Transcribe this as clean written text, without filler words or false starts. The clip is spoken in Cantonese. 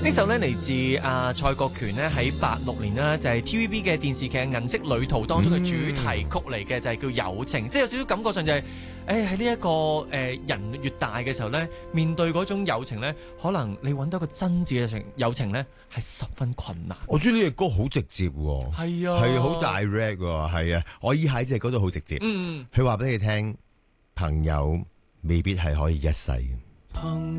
呢首咧嚟自蔡國權咧喺86年啦，就係 TVB 嘅電視劇《銀色旅途》當中嘅主題曲嚟嘅，就係叫友情，即係有少少感覺上就係喺呢一個人越大嘅時候咧，面對嗰種友情咧，可能你揾到個真摯嘅友情咧係十分困難。 我覺得呢隻歌好直接喎， 係啊， 係好 direct 喎，係啊，我以下呢隻歌都好直接，佢話俾你聽，朋友未必係可以一世。